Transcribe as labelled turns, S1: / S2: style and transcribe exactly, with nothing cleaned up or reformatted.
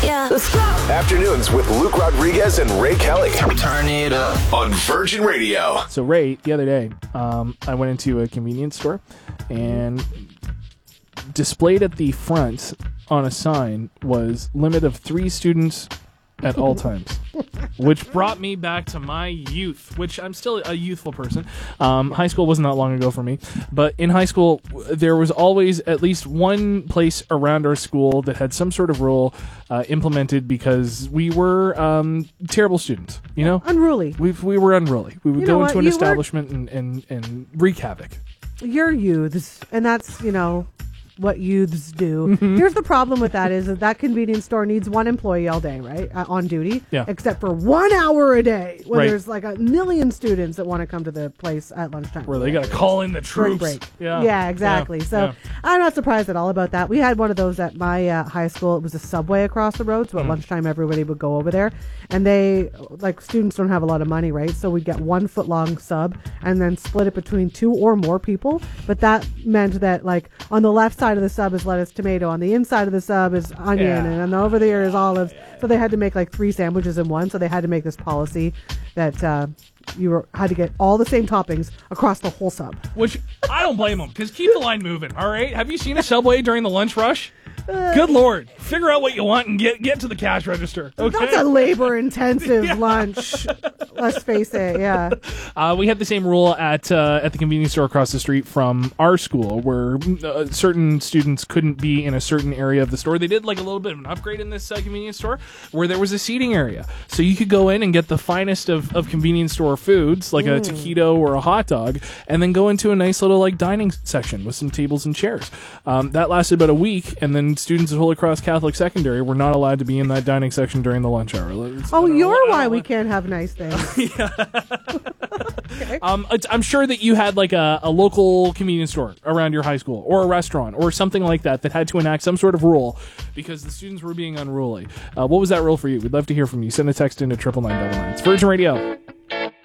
S1: Yeah. Let's go.
S2: Afternoons with Luke Rodriguez and Ray Kelly.
S3: Turn it up
S2: on Virgin Radio.
S4: So Ray, the other day, um, I went into a convenience store, and displayed at the front on a sign was limit of three students at all times, which brought me back to my youth, which I'm still a youthful person. Um, high school wasn't that long ago for me, but in high school, there was always at least one place around our school that had some sort of rule uh, implemented because we were um, terrible students, you know?
S5: Unruly.
S4: We we were unruly. We would
S5: You
S4: go
S5: know
S4: into
S5: what?
S4: an
S5: You
S4: establishment and, and, and wreak havoc.
S5: You're youths, and that's, you know, what youths do. Here's the problem with that is that that convenience store needs one employee all day, right? Uh, on duty.
S4: Yeah.
S5: Except for one hour a day when
S4: Right.
S5: there's like a million students that want to come to the place at lunchtime.
S4: Where they got to call in the
S5: Spring
S4: troops.
S5: break.
S4: Yeah.
S5: Yeah, exactly.
S4: Yeah.
S5: So
S4: Yeah.
S5: I'm not surprised at all about that. We had one of those at my uh, high school. It was a Subway across the road. So at
S4: Mm.
S5: lunchtime, everybody would go over there. And they, like, students don't have a lot of money, right? So we'd get one foot long sub and then split it between two or more people. But that meant that, like, on the left side of the sub is lettuce, tomato. On the inside of the sub is onion.
S4: Yeah.
S5: And on the over there is olives. So they had to make, like, three sandwiches in one. So they had to make this policy that uh, you were, had to get all the same toppings across the whole sub.
S4: Which I don't blame them, because keep the line moving, all right? Have you seen a Subway during the lunch rush? Good Lord. Figure out what you want and get get to the cash register. Okay?
S5: That's a labor-intensive lunch. Let's face it, yeah.
S4: Uh, we had the same rule at uh, at the convenience store across the street from our school, where uh, certain students couldn't be in a certain area of the store. They did like a little bit of an upgrade in this uh, convenience store, where there was a seating area, so you could go in and get the finest of, of convenience store foods, like mm. a taquito or a hot dog, and then go into a nice little like dining section with some tables and chairs. Um, that lasted about a week, and then students at Holy Cross Catholic Secondary were not allowed to be in that dining section during the lunch hour. It's,
S5: oh, you're
S4: know,
S5: why we can't have nice things.
S4: okay. um, it's, I'm sure that you had like a, a local convenience store around your high school, or a restaurant, or something like that that had to enact some sort of rule because the students were being unruly. Uh, what was that rule for you? We'd love to hear from you. Send a text into triple nine double nine. It's Virgin Radio.